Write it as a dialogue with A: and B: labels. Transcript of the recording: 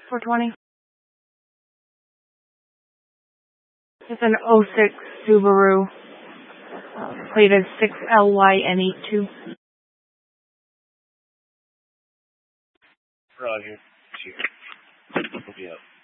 A: 420. It's an '06 Subaru. Plate is 6LYN82.
B: Roger. Cheers. Yeah.